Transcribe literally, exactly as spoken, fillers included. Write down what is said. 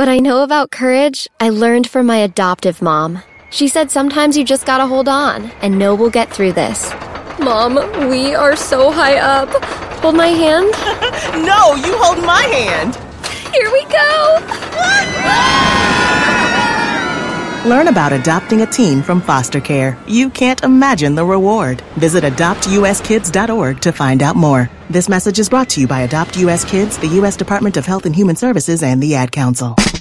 What I know about courage, I learned from my adoptive mom. She said sometimes you just gotta hold on and know we'll get through this. Mom, we are so high up. Hold my hand. No, you hold my hand. Here we go. Learn about adopting a teen from foster care. You can't imagine the reward. Visit adopt u s kids dot org to find out more. This message is brought to you by Adopt U S Kids, the U S Department of Health and Human Services, and the Ad Council.